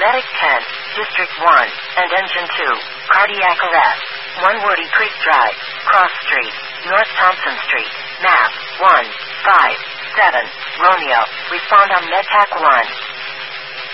Medic 10, District 1, and Engine 2, cardiac arrest. 1 Woody Creek Drive, Cross Street, North Thompson Street, map 157, Romeo. Respond on MedTac 1.